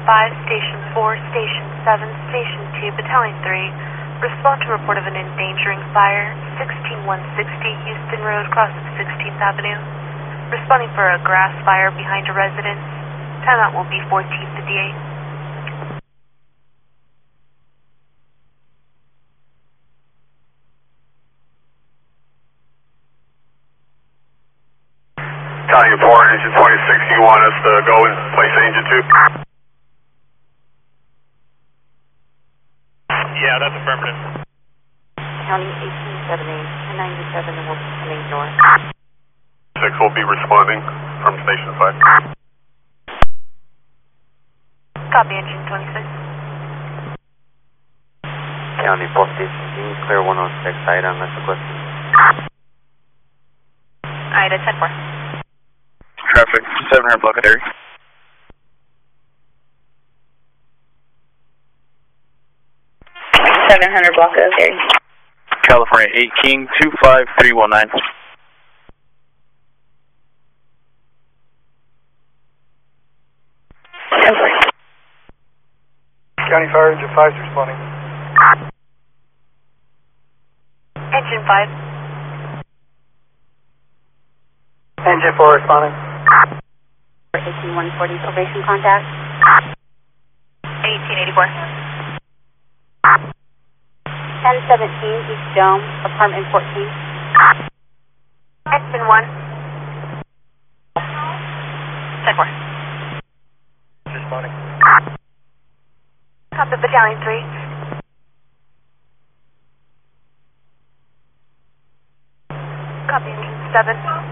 5, Station 4, Station 7, Station 2, Battalion 3. Respond to report of an endangering fire, 16160 Houston Road, cross of 16th Avenue. Responding for a grass fire behind a residence. Timeout will be 14:58. Battalion 4, Engine 26, you want us to go and place Engine 2? Yeah, that's affirmative. County 1878, 1097, and we'll be coming north. 6 will be responding from Station 5. Copy, Engine 26. County 4, Station clear 106, Ida, that's the question. Ida 10-4. Traffic 700 block of area. Block of area. California 8 King 25319. County Fire Engine 5 is responding. Engine 5. Engine 4 responding. 18140 probation contact. 1884. 1017 East Dome, apartment 14. Engine 1. 10-4. Responding. Copy, Battalion 3. Copy, Engine 7.